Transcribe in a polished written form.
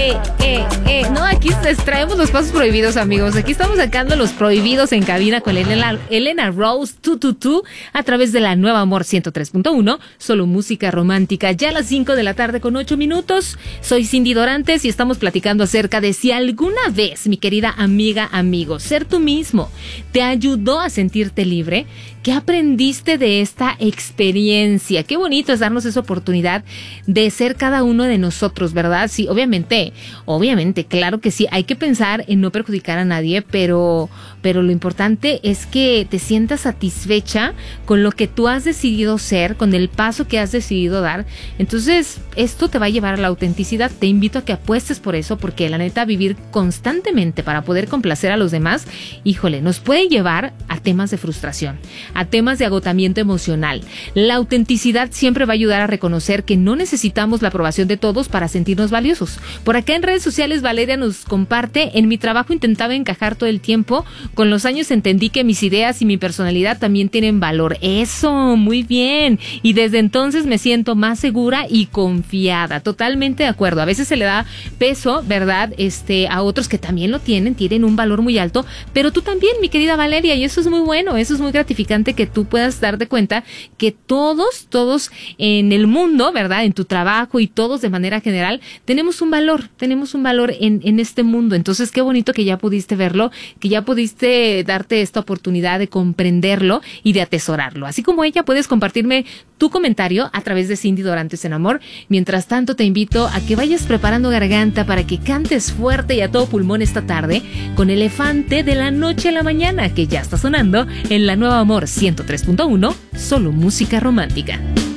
No, aquí traemos los pasos prohibidos, amigos. Aquí estamos sacando los prohibidos en cabina con Elena Rose, tu, a través de la Nueva Amor 103.1. Solo música romántica. Ya a las 5 de la tarde con 8 minutos. Soy Cindy Dorantes y estamos platicando acerca de si alguna vez, mi querida amiga, amigo, ser tú mismo te ayudó a sentirte libre. ¿Qué aprendiste de esta experiencia? Qué bonito es darnos esa oportunidad de ser cada uno de nosotros, ¿verdad? Sí, obviamente, claro que sí, hay que pensar en no perjudicar a nadie, pero lo importante es que te sientas satisfecha con lo que tú has decidido ser, con el paso que has decidido dar. Entonces, esto te va a llevar a la autenticidad. Te invito a que apuestes por eso, porque la neta, vivir constantemente para poder complacer a los demás, híjole, nos puede llevar a temas de frustración, a temas de agotamiento emocional. La autenticidad siempre va a ayudar a reconocer que no necesitamos la aprobación de todos para sentirnos valiosos. Por acá en redes sociales Valeria nos comparte: en mi trabajo intentaba encajar todo el tiempo. Con los años entendí que mis ideas y mi personalidad también tienen valor. Eso, muy bien. Y desde entonces me siento más segura y confiada. Totalmente de acuerdo. A veces se le da peso, ¿verdad? A otros que también lo tienen un valor muy alto, pero tú también, mi querida Valeria, y eso es muy bueno, eso es muy gratificante, que tú puedas darte cuenta que todos en el mundo, ¿verdad? En tu trabajo y todos de manera general tenemos un valor en este mundo. Entonces, qué bonito que ya pudiste verlo, que ya pudiste darte esta oportunidad de comprenderlo y de atesorarlo. Así como ella, puedes compartirme tu comentario a través de Cindy Dorantes en Amor. Mientras tanto, te invito a que vayas preparando garganta para que cantes fuerte y a todo pulmón esta tarde con Elefante de la noche a la mañana, que ya está sonando en la Nueva Amor 103.1, solo música romántica.